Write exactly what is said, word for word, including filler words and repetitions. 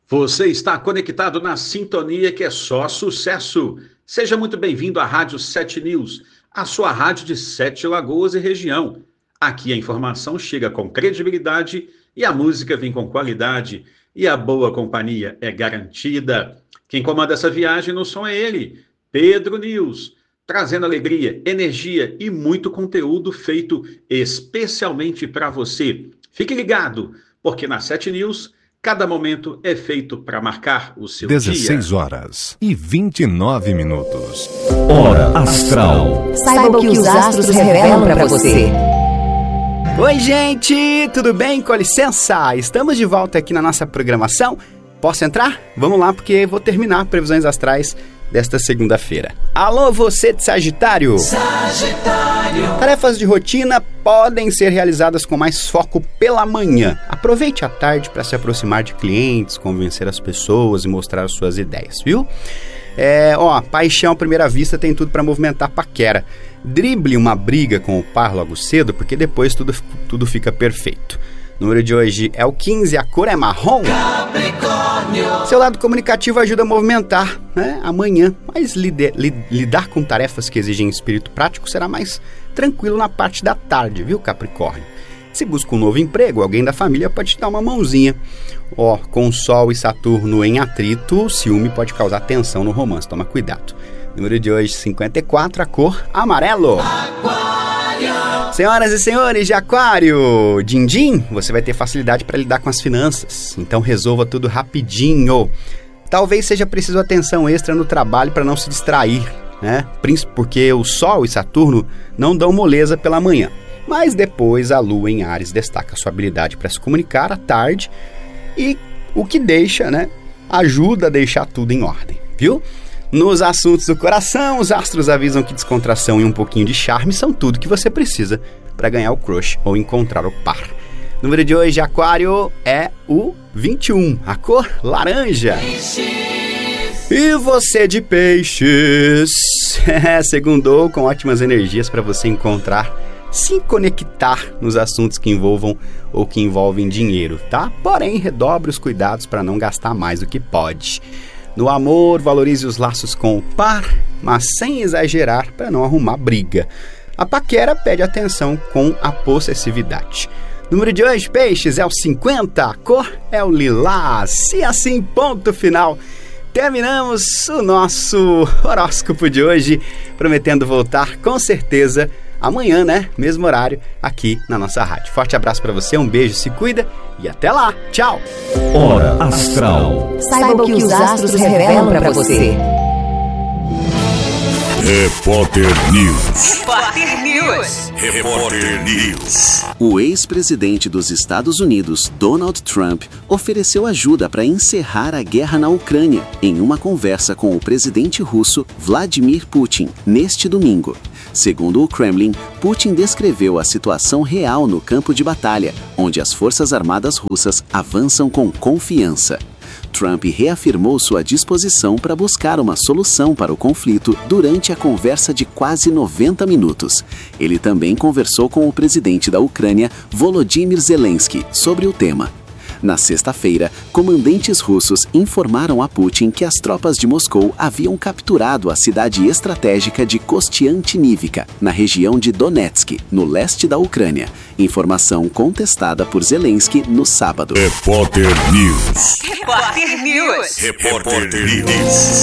Você está conectado na sintonia que é só sucesso. Seja muito bem-vindo à Rádio sete News, a sua rádio de Sete Lagoas e região. Aqui a informação chega com credibilidade e a música vem com qualidade e a boa companhia é garantida. Quem comanda essa viagem no som é ele, Pedro News, trazendo alegria, energia e muito conteúdo feito especialmente para você. Fique ligado, porque na sete News cada momento é feito para marcar o seu dezesseis dia. horas e vinte e nove minutos. Hora Astral. Saiba o que os astros revelam para você. Oi, gente, tudo bem? Com licença, estamos de volta aqui na nossa programação. Posso entrar? Vamos lá, porque vou terminar previsões astrais desta segunda-feira. Alô, você de Sagitário! Sagitário! Tarefas de rotina podem ser realizadas com mais foco pela manhã. Aproveite a tarde para se aproximar de clientes, convencer as pessoas e mostrar suas ideias, viu? É, ó, paixão à primeira vista tem tudo para movimentar paquera. Drible uma briga com o par logo cedo, porque depois tudo, tudo fica perfeito. O número de hoje é o quinze, a cor é marrom. Capricórnio. Seu lado comunicativo ajuda a movimentar, né, amanhã, mas lide, li, lidar com tarefas que exigem espírito prático será mais tranquilo na parte da tarde, viu, Capricórnio? Se busca um novo emprego, alguém da família pode te dar uma mãozinha. Ó, com Sol e Saturno em atrito, o ciúme pode causar tensão no romance, toma cuidado. O número de hoje, cinquenta e quatro, a cor amarelo. Aquário. Senhoras e senhores de Aquário, din-din, você vai ter facilidade para lidar com as finanças, então resolva tudo rapidinho. Talvez seja preciso atenção extra no trabalho para não se distrair, né? Porque o Sol e Saturno não dão moleza pela manhã. Mas depois a Lua em Áries destaca sua habilidade para se comunicar à tarde e o que deixa, né, ajuda a deixar tudo em ordem, viu? Nos assuntos do coração, os astros avisam que descontração e um pouquinho de charme são tudo que você precisa para ganhar o crush ou encontrar o par. O número de hoje, Aquário, é o vinte e um, a cor laranja. Peixes. E você de Peixes, segundou com ótimas energias para você encontrar, se conectar nos assuntos que envolvam ou que envolvem dinheiro, tá? Porém, redobre os cuidados para não gastar mais do que pode. No amor, valorize os laços com o par, mas sem exagerar para não arrumar briga. A paquera pede atenção com a possessividade. Número de hoje, Peixes, é o cinquenta, a cor é o lilás. E assim, ponto final. Terminamos o nosso horóscopo de hoje, prometendo voltar com certeza amanhã, né? Mesmo horário, aqui na nossa rádio. Forte abraço pra você, um beijo, se cuida e até lá. Tchau! Hora Astral. Saiba o que os astros revelam pra você. Repórter News. Repórter News. Repórter News. O ex-presidente dos Estados Unidos, Donald Trump, ofereceu ajuda para encerrar a guerra na Ucrânia em uma conversa com o presidente russo Vladimir Putin neste domingo. Segundo o Kremlin, Putin descreveu a situação real no campo de batalha, onde as forças armadas russas avançam com confiança. Trump reafirmou sua disposição para buscar uma solução para o conflito durante a conversa de quase noventa minutos. Ele também conversou com o presidente da Ucrânia, Volodymyr Zelensky, sobre o tema. Na sexta-feira, comandantes russos informaram a Putin que as tropas de Moscou haviam capturado a cidade estratégica de Kostiantynivka, na região de Donetsk, no leste da Ucrânia. Informação contestada por Zelensky no sábado. Repórter News. Repórter News. Repórter News.